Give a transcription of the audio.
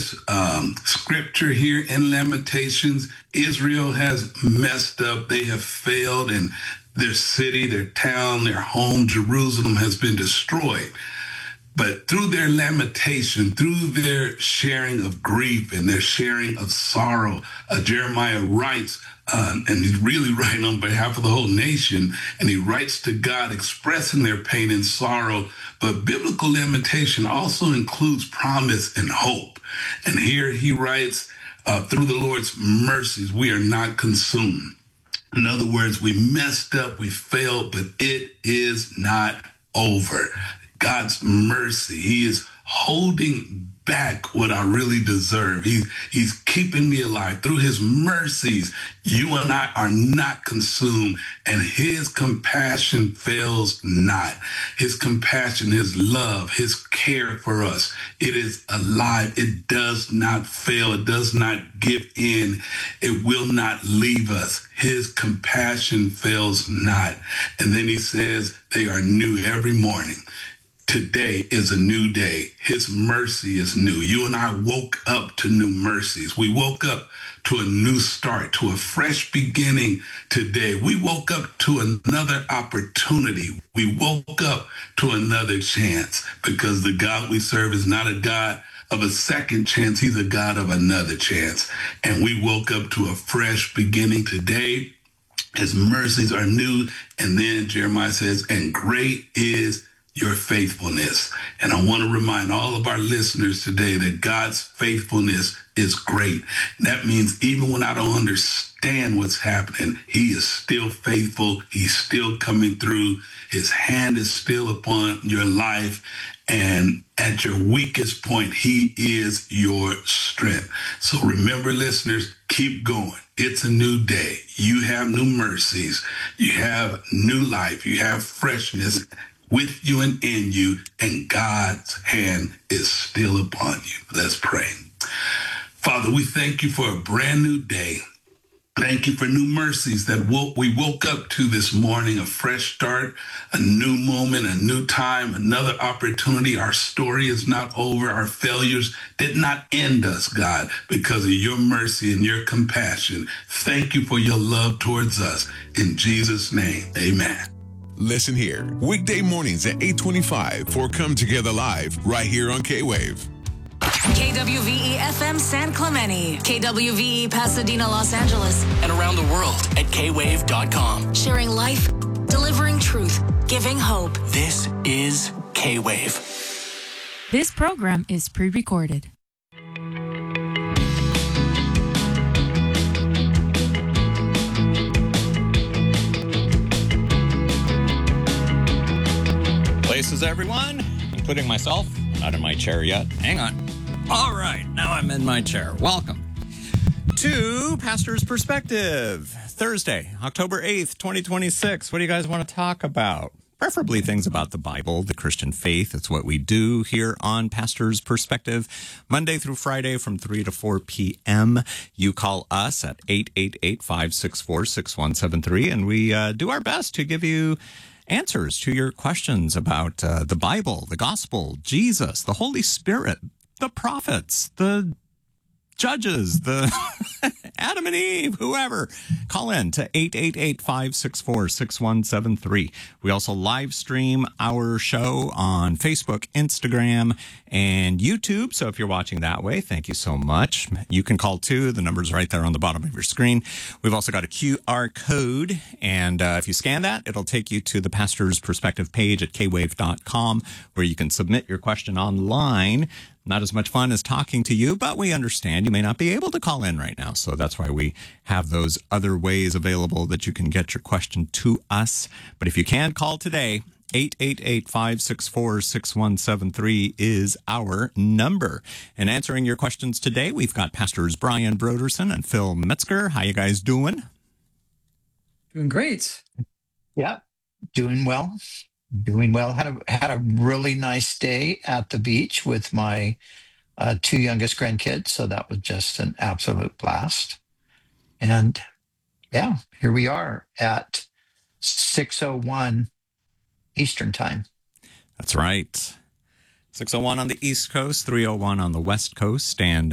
this scripture here in Lamentations, Israel has messed up. They have failed, and their city, their town, their home, Jerusalem has been destroyed. But through their lamentation, through their sharing of grief and their sharing of sorrow, Jeremiah writes, and he's really writing on behalf of the whole nation, and he writes to God expressing their pain and sorrow. But biblical lamentation also includes promise and hope. And here he writes, through the Lord's mercies, we are not consumed. In other words, we messed up, we failed, but it is not over. God's mercy, he is holding back what I really deserve. He's keeping me alive. Through his mercies, you and I are not consumed, and his compassion fails not. His compassion, his love, his care for us, it is alive. It does not fail. It does not give in. It will not leave us. His compassion fails not. And then he says they are new every morning. Today is a new day. His mercy is new. You and I woke up to new mercies. We woke up to a new start, to a fresh beginning today. We woke up to another opportunity. We woke up to another chance, because the God we serve is not a God of a second chance. He's a God of another chance. And we woke up to a fresh beginning today. His mercies are new. And then Jeremiah says, and great is your faithfulness. And I want to remind all of our listeners today that God's faithfulness is great. That means even when I don't understand what's happening, he is still faithful. He's still coming through. His hand is still upon your life. And at your weakest point, he is your strength. So remember, listeners, keep going. It's a new day. You have new mercies. You have new life. You have freshness with you and in you, and God's hand is still upon you. Let's pray. Father, we thank you for a brand new day. Thank you for new mercies that we woke up to this morning, a fresh start, a new moment, a new time, another opportunity. Our story is not over. Our failures did not end us, God, because of your mercy and your compassion. Thank you for your love towards us. In Jesus' name, amen. Listen here, weekday mornings at 8:25 for Come Together Live, right here on K-Wave. KWVE FM San Clemente, KWVE Pasadena, Los Angeles, and around the world at kwave.com. Sharing life, delivering truth, giving hope. This is K-Wave. This program is pre-recorded. Places, everyone, including myself. I'm not in my chair yet. Hang on. All right, now I'm in my chair. Welcome to Pastor's Perspective. Thursday, October 8th, 2026. What do you guys want to talk about? Preferably things about the Bible, the Christian faith. It's what we do here on Pastor's Perspective, Monday through Friday from 3 to 4 p.m. You call us at 888-564-6173, and we do our best to give you answers to your questions about the Bible, the gospel, Jesus, the Holy Spirit, the prophets, the judges, the Adam and Eve, whoever. Call in to 888-564-6173. We also live stream our show on Facebook, Instagram, and YouTube. So if you're watching that way, thank you so much. You can call too. The number's right there on the bottom of your screen. We've also got a QR code, and if you scan that, it'll take you to the Pastor's Perspective page at kwave.com, where you can submit your question online. Not as much fun as talking to you, but we understand you may not be able to call in right now. So that's why we have those other ways available that you can get your question to us. But if you can call today, 888-564-6173 is our number. And answering your questions today, we've got Pastors Brian Broderson and Phil Metzger. How you guys doing? Doing great. Yeah, doing well. Doing well. Had a really nice day at the beach with my two youngest grandkids, so that was just an absolute blast. And yeah, here we are at 6:01 Eastern Time. That's right. 6:01 on the East Coast, 3:01 on the West Coast, and